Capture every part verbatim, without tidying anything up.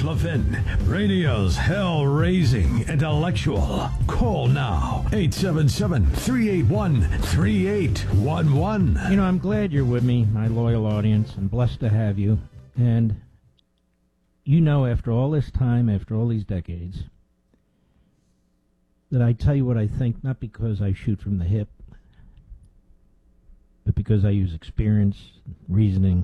Levin, radio's hell-raising intellectual. Call now, eight seven seven, three eight one, three eight one one. You know, I'm glad you're with me, my loyal audience. I'm blessed to have you. And you know, after all this time, after all these decades, that I tell you what I think, not because I shoot from the hip, but because I use experience, reasoning,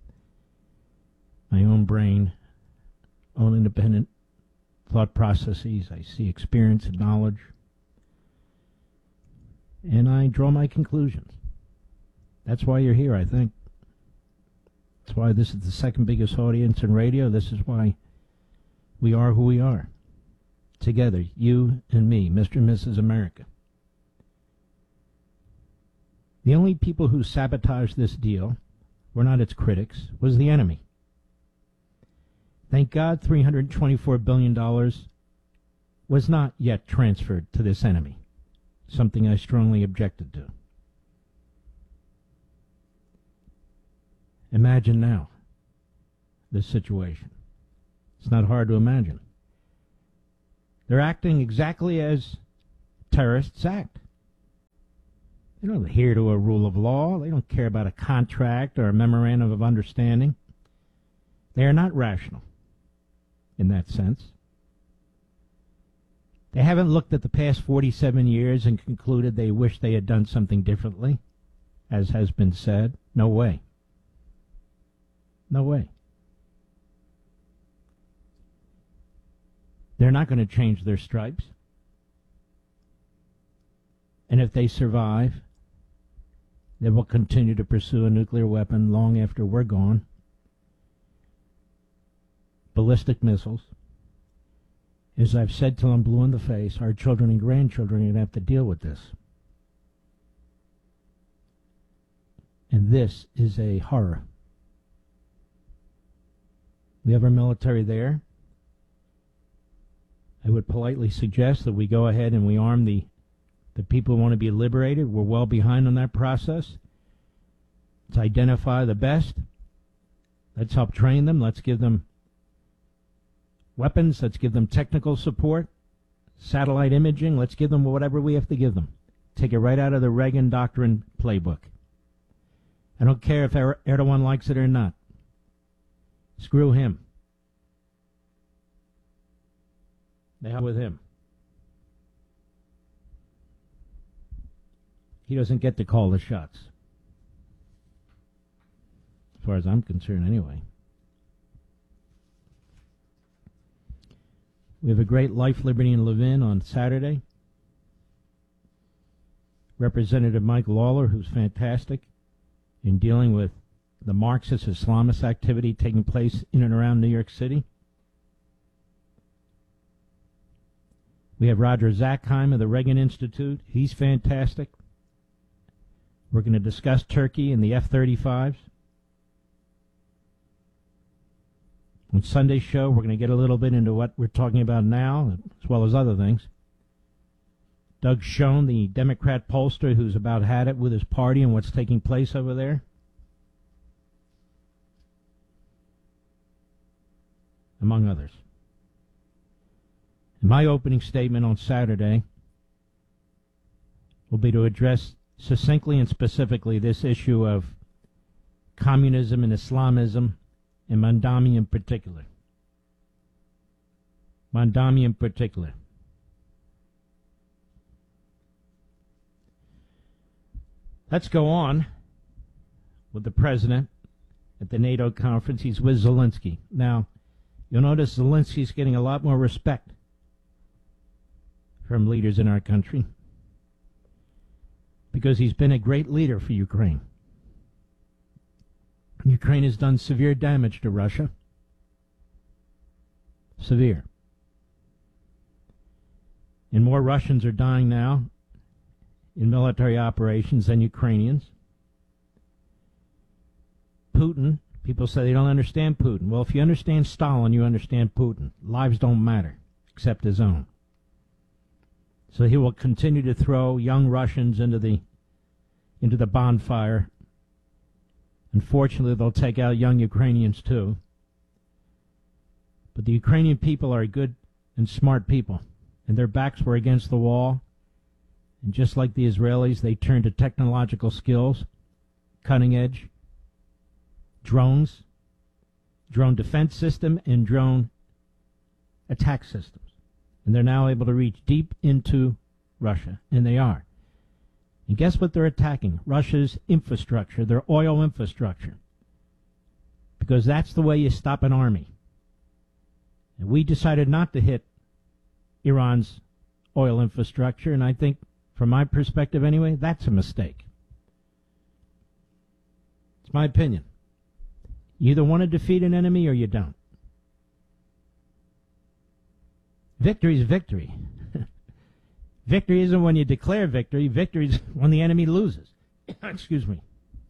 my own brain, own independent thought processes. I see experience and knowledge, and I draw my conclusions. That's why you're here, I think. That's why this is the second biggest audience in radio. This is why we are who we are. Together, you and me, Mister and Missus America. The only people who sabotaged this deal were not its critics, was the enemy. Thank God three hundred twenty-four billion dollars was not yet transferred to this enemy, something I strongly objected to. Imagine now this situation. It's not hard to imagine. They're acting exactly as terrorists act. They don't adhere to a rule of law. They don't care about a contract or a memorandum of understanding. They are not rational in that sense. They haven't looked at the past forty-seven years and concluded they wish they had done something differently, as has been said. No way. No way. They're not going to change their stripes. And if they survive, they will continue to pursue a nuclear weapon long after we're gone. Ballistic missiles. As I've said till I'm blue in the face, our children and grandchildren are going to have to deal with this. And this is a horror. We have our military there. I would politely suggest that we go ahead and we arm the, the people who want to be liberated. We're well behind on that process. Let's identify the best. Let's help train them. Let's give them weapons. Let's give them technical support, satellite imaging. Let's give them whatever we have to give them. Take it right out of the Reagan doctrine playbook. I don't care if er- Erdogan likes it or not. Screw him. The hell with him. He doesn't get to call the shots. As far as I'm concerned, anyway. We have a great Life, Liberty, and Levin on Saturday. Representative Mike Lawler, who's fantastic in dealing with the Marxist Islamist activity taking place in and around New York City. We have Roger Zakheim of the Reagan Institute. He's fantastic. We're going to discuss Turkey and the F thirty-fives. On Sunday's show, we're going to get a little bit into what we're talking about now, as well as other things. Doug Schoen, the Democrat pollster who's about had it with his party and what's taking place over there. Among others. My opening statement on Saturday will be to address succinctly and specifically this issue of communism and Islamism, and Mamdani in particular. Mamdani in particular. Let's go on with the president at the NATO conference. He's with Zelensky. Now, you'll notice Zelensky's getting a lot more respect from leaders in our country because he's been a great leader for Ukraine. Ukraine has done severe damage to Russia. Severe. And more Russians are dying now in military operations than Ukrainians. Putin, people say they don't understand Putin. Well, if you understand Stalin, you understand Putin. Lives don't matter, except his own. So he will continue to throw young Russians into the into the bonfire. Unfortunately, they'll take out young Ukrainians too. But the Ukrainian people are good and smart people, and their backs were against the wall. And just like the Israelis, they turned to technological skills, cutting edge, drones, drone defense system, and drone attack systems. And they're now able to reach deep into Russia, and they are. And guess what they're attacking? Russia's infrastructure, their oil infrastructure. Because that's the way you stop an army. And we decided not to hit Iran's oil infrastructure, and I think, from my perspective anyway, that's a mistake. It's my opinion. You either want to defeat an enemy or you don't. Victory is victory. Victory isn't when you declare victory. Victory is when the enemy loses. Excuse me.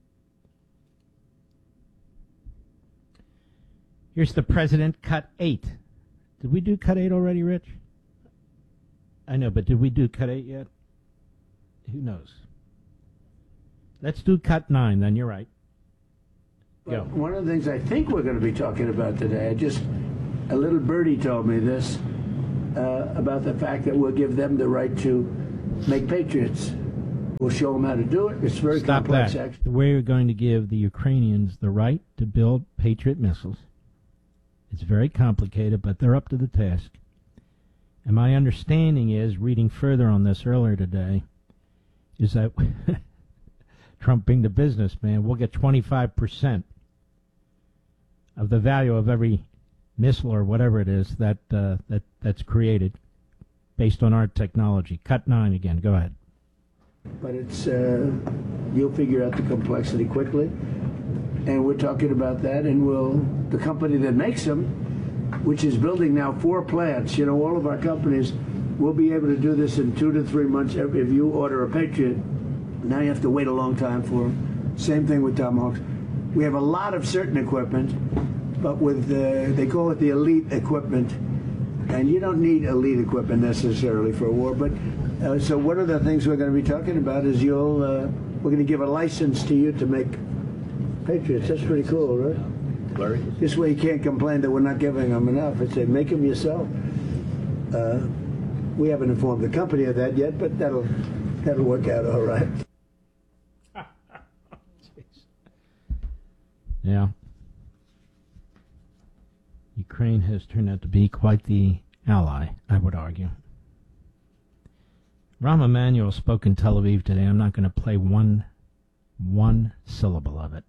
Here's the president, cut eight. Did we do cut eight already, Rich? I know, but did we do cut eight yet? Who knows? Let's do cut nine, then. You're right. Go. But one of the things I think we're going to be talking about today, I just, a little birdie told me this, uh, about the fact that we'll give them the right to make patriots. We'll show them how to do it. It's very Stop complex, that. actually. We're going to give the Ukrainians the right to build Patriot missiles. It's very complicated, but they're up to the task. And my understanding is, reading further on this earlier today, is that Trump being the businessman, we'll get twenty-five percent of the value of every missile or whatever it is that uh, that that's created based on our technology. Cut nine again. Go ahead. But it's, uh, you'll figure out the complexity quickly. And we're talking about that, and we'll, the company that makes them, which is building now four plants, you know, all of our companies will be able to do this in two to three months. If you order a Patriot, now you have to wait a long time for them. Same thing with Tomahawks. We have a lot of certain equipment, but with, uh, they call it the elite equipment, and you don't need elite equipment necessarily for a war. But uh, so one of the things we're going to be talking about is you'll, uh, we're going to give a license to you to make Patriots. That's pretty cool, right? Larry? This way you can't complain that we're not giving them enough. It's say, make them yourself. Uh, we haven't informed the company of that yet, but that'll that'll work out all right. Yeah. Ukraine has turned out to be quite the ally, I would argue. Rahm Emanuel spoke in Tel Aviv today. I'm not going to play one one syllable of it.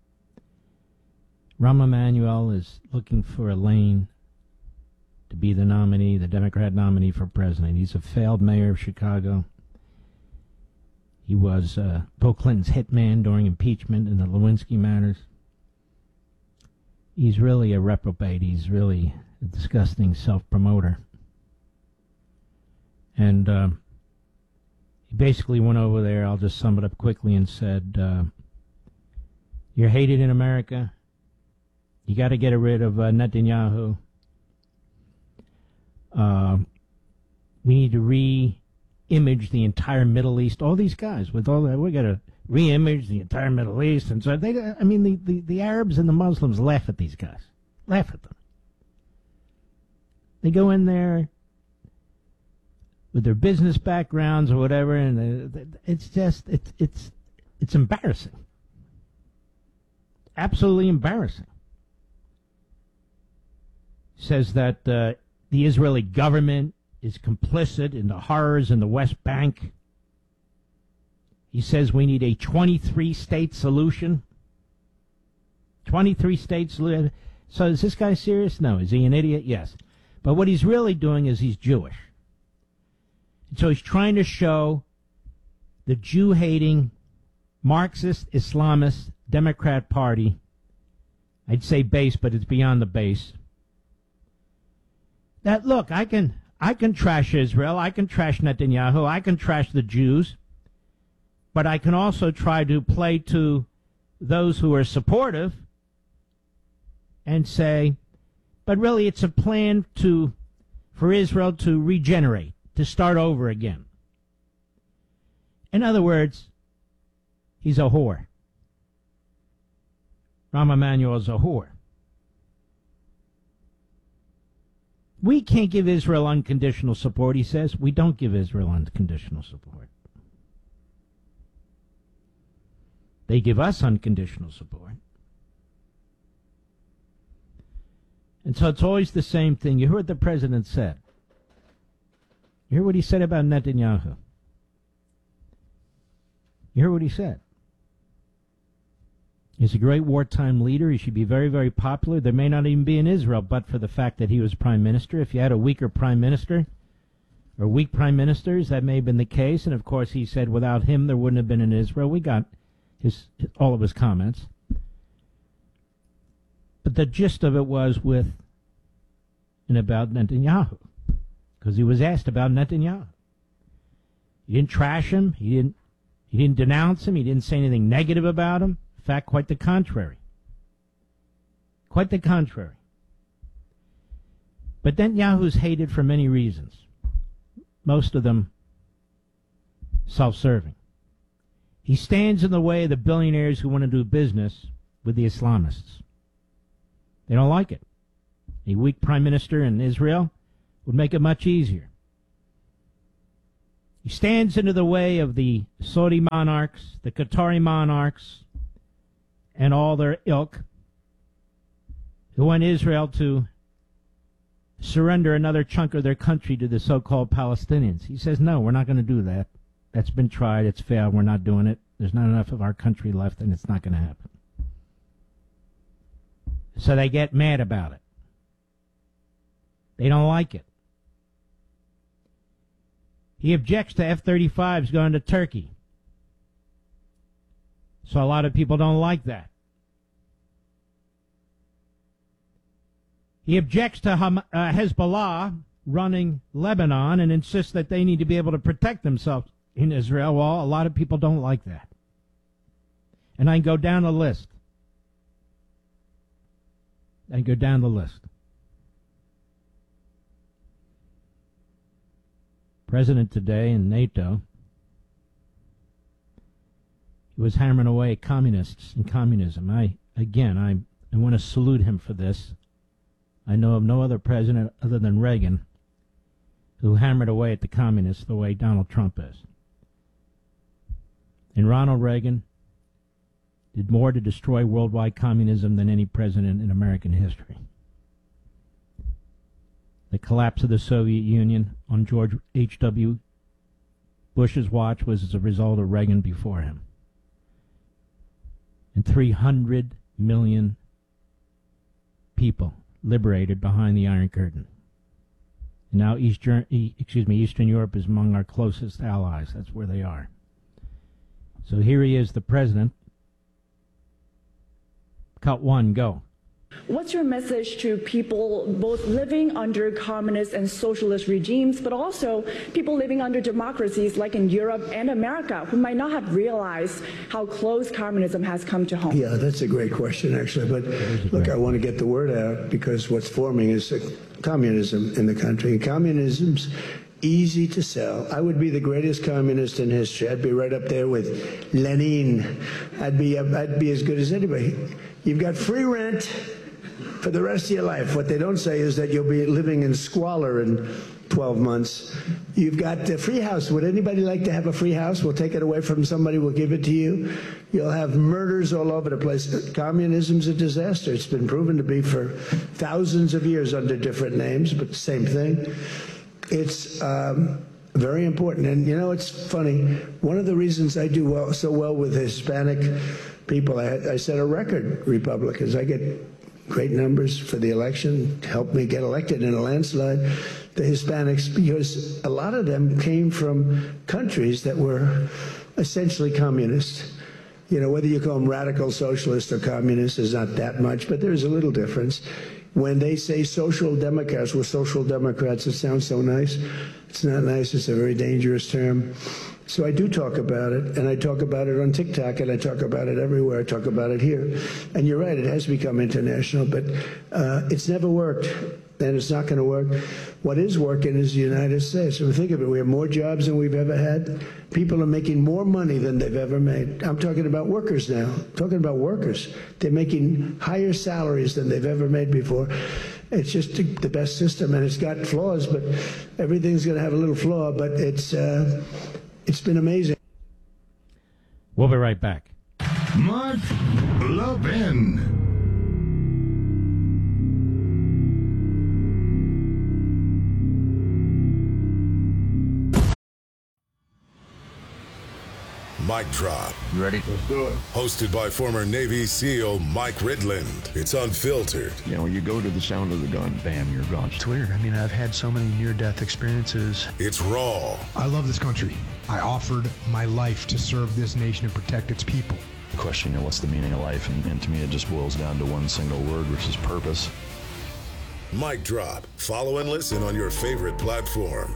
Rahm Emanuel is looking for Elaine to be the nominee, the Democrat nominee for president. He's a failed mayor of Chicago. He was uh, Bill Clinton's hitman during impeachment in the Lewinsky matters. He's really a reprobate. He's really a disgusting self-promoter. And uh, he basically went over there, I'll just sum it up quickly, and said, uh, you're hated in America. You got to get rid of uh, Netanyahu. Uh, we need to re-image the entire Middle East. All these guys with all that, we got to re-image the entire Middle East, and so they. I mean, the, the, the Arabs and the Muslims laugh at these guys, laugh at them. They go in there with their business backgrounds or whatever, and they, it's just it's it's it's embarrassing, absolutely embarrassing. Says that uh, the Israeli government is complicit in the horrors in the West Bank. He says we need a twenty-three state solution. twenty-three state solution. So is this guy serious? No. Is he an idiot? Yes. But what he's really doing is he's Jewish. And so he's trying to show the Jew-hating Marxist, Islamist, Democrat Party, I'd say base, but it's beyond the base, that, look, I can I can trash Israel, I can trash Netanyahu, I can trash the Jews, but I can also try to play to those who are supportive and say, but really it's a plan to for Israel to regenerate, to start over again. In other words, he's a whore. Rahm Emanuel is a whore. We can't give Israel unconditional support, he says. We don't give Israel unconditional support. They give us unconditional support. And so it's always the same thing. You heard what the president said. You heard what he said about Netanyahu. You heard what he said. He's a great wartime leader. He should be very, very popular. There may not even be in Israel, but for the fact that he was prime minister. If you had a weaker prime minister, or weak prime ministers, that may have been the case. And, of course, he said without him there wouldn't have been in Israel. We got his all of his comments. But the gist of it was with and about Netanyahu, because he was asked about Netanyahu. He didn't trash him. He didn't, he didn't denounce him. He didn't say anything negative about him. In fact, quite the contrary. Quite the contrary. But Netanyahu's hated for many reasons, most of them self-serving. He stands in the way of the billionaires who want to do business with the Islamists. They don't like it. A weak prime minister in Israel would make it much easier. He stands into the way of the Saudi monarchs, the Qatari monarchs, and all their ilk who want Israel to surrender another chunk of their country to the so-called Palestinians. He says, no, we're not going to do that. That's been tried. It's failed. We're not doing it. There's not enough of our country left, and it's not going to happen. So they get mad about it. They don't like it. He objects to F thirty-fives going to Turkey. So a lot of people don't like that. He objects to Ham- uh, Hezbollah running Lebanon and insists that they need to be able to protect themselves in Israel. Well, a lot of people don't like that. And I go down the list. I go down the list. President today in NATO, he was hammering away at communists and communism. I, again, I, I want to salute him for this. I know of no other president other than Reagan who hammered away at the communists the way Donald Trump is. And Ronald Reagan did more to destroy worldwide communism than any president in American history. The collapse of the Soviet Union on George H W Bush's watch was as a result of Reagan before him. And three hundred million people liberated behind the Iron Curtain. And now Eastern, excuse me, Eastern Europe is among our closest allies. That's where they are. So here he is, the president. Cut one, go. What's your message to people both living under communist and socialist regimes, but also people living under democracies like in Europe and America who might not have realized how close communism has come to home? Yeah, that's a great question, actually. But look, I want to get the word out because what's forming is communism in the country. And communism's easy to sell. I would be the greatest communist in history. I'd be right up there with Lenin. I'd be, I'd be as good as anybody. You've got free rent for the rest of your life. What they don't say is that you'll be living in squalor in twelve months. You've got the free house. Would anybody like to have a free house? We'll take it away from somebody. We'll give it to you. You'll have murders all over the place. Communism's a disaster. It's been proven to be for thousands of years under different names, but the same thing. It's um, very important. And, you know, it's funny. One of the reasons I do well, so well with Hispanic people, I, I set a record, Republicans. I get great numbers for the election, helped me get elected in a landslide, the Hispanics, because a lot of them came from countries that were essentially communist. You know, whether you call them radical socialist or communist is not that much, but there's a little difference. When they say social democrats, we're social democrats, it sounds so nice. It's not nice, it's a very dangerous term. So I do talk about it, and I talk about it on TikTok, and I talk about it everywhere. I talk about it here. And you're right, it has become international, but uh, it's never worked, and it's not going to work. What is working is the United States. So think of it, we have more jobs than we've ever had. People are making more money than they've ever made. I'm talking about workers now. I'm talking about workers. They're making higher salaries than they've ever made before. It's just the best system, and it's got flaws, but everything's going to have a little flaw, but it's uh, it's been amazing. We'll be right back. Mark Levin. Mic Drop. You ready? Let's do it. Hosted by former Navy SEAL Mike Ridland. It's unfiltered. You know, you go to the sound of the gun, bam, you're gone. It's weird. I mean, I've had so many near-death experiences. It's raw. I love this country. I offered my life to serve this nation and protect its people. The question, you know, what's the meaning of life? And, and to me, it just boils down to one single word, which is purpose. Mic Drop. Follow and listen on your favorite platform.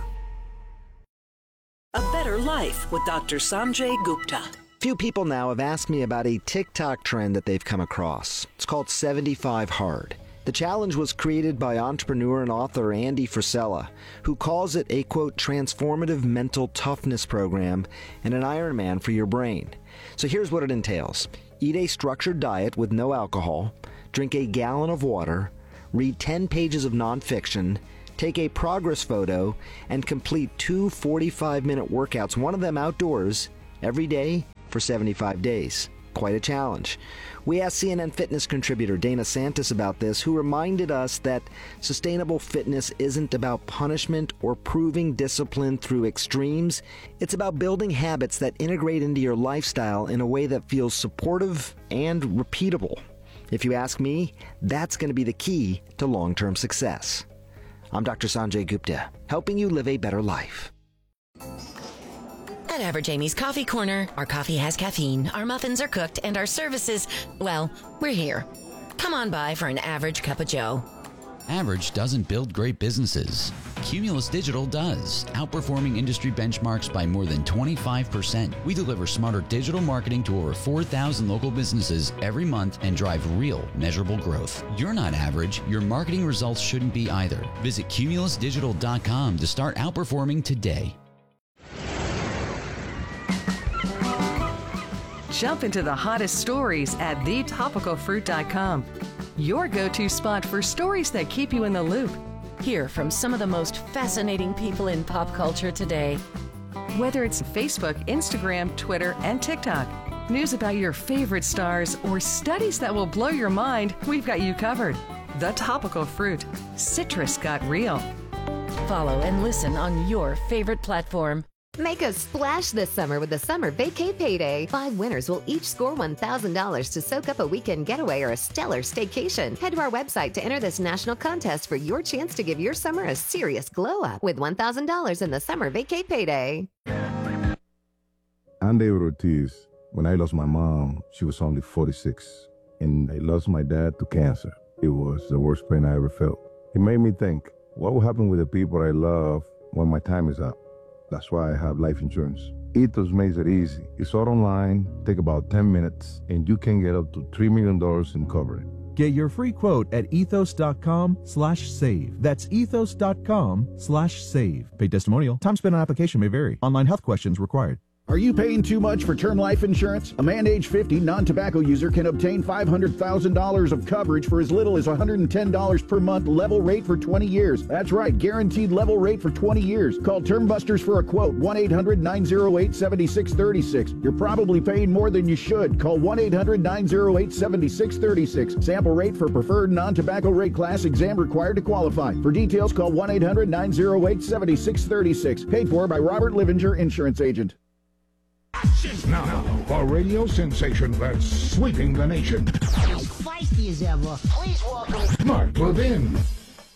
A Better Life with Doctor Sanjay Gupta. Few people now have asked me about a TikTok trend that they've come across. It's called seventy-five hard. The challenge was created by entrepreneur and author Andy Frisella, who calls it a, quote, transformative mental toughness program and an Ironman for your brain. So here's what it entails. Eat a structured diet with no alcohol, drink a gallon of water, read ten pages of nonfiction, take a progress photo, and complete two forty-five minute workouts, one of them outdoors, every day for seventy-five days. Quite a challenge. We asked C N N Fitness contributor Dana Santis about this, who reminded us that sustainable fitness isn't about punishment or proving discipline through extremes. It's about building habits that integrate into your lifestyle in a way that feels supportive and repeatable. If you ask me, that's going to be the key to long-term success. I'm Doctor Sanjay Gupta, helping you live a better life. At Average Amy's Coffee Corner, our coffee has caffeine, our muffins are cooked, and our services, well, we're here. Come on by for an average cup of joe. Average doesn't build great businesses. Cumulus Digital does, outperforming industry benchmarks by more than twenty-five percent. We deliver smarter digital marketing to over four thousand local businesses every month and drive real, measurable growth. You're not average. Your marketing results shouldn't be either. Visit cumulus digital dot com to start outperforming today. Jump into the hottest stories at the topical fruit dot com. Your go-to spot for stories that keep you in the loop. Hear from some of the most fascinating people in pop culture today. Whether it's Facebook, Instagram, Twitter, and TikTok, news about your favorite stars, or studies that will blow your mind, we've got you covered. The Topical Fruit. Citrus got real. Follow and listen on your favorite platform. Make a splash this summer with the Summer Vacay Payday. Five winners will each score one thousand dollars to soak up a weekend getaway or a stellar staycation. Head to our website to enter this national contest for your chance to give your summer a serious glow up with one thousand dollars in the Summer Vacay Payday. I'm David Ortiz. When I lost my mom, she was only forty-six. And I lost my dad to cancer. It was the worst pain I ever felt. It made me think, what will happen with the people I love when my time is up? That's why I have life insurance. Ethos makes it easy. It's all online, take about ten minutes, and you can get up to three million dollars in coverage. Get your free quote at ethos.com slash save. That's ethos.com slash save. Paid testimonial. Time spent on application may vary. Online health questions required. Are you paying too much for term life insurance? A man age fifty non-tobacco user can obtain five hundred thousand dollars of coverage for as little as one hundred ten dollars per month, level rate for twenty years. That's right, guaranteed level rate for twenty years. Call Term Busters for a quote, one eight hundred nine oh eight seven six three six. You're probably paying more than you should. Call one eight hundred nine oh eight seven six three six. Sample rate for preferred non-tobacco rate class, exam required to qualify. For details, call one eight hundred nine oh eight seven six three six. Paid for by Robert Livinger, Insurance Agent. Now, a radio sensation that's sweeping the nation. As feisty as ever, please welcome Mark Levin.